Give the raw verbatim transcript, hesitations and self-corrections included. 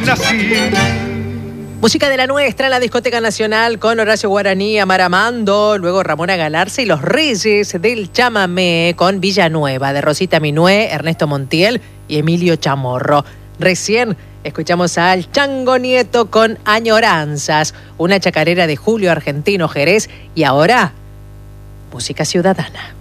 nací. Música de la nuestra en la Discoteca Nacional con Horacio Guaraní, Amar Amando, luego Ramona Galarza y Los Reyes del Chamamé con Villanueva, de Rosita Minué, Ernesto Montiel y Emilio Chamorro. Recién escuchamos al Chango Nieto con Añoranzas, una chacarera de Julio Argentino Jerez, y ahora, música ciudadana.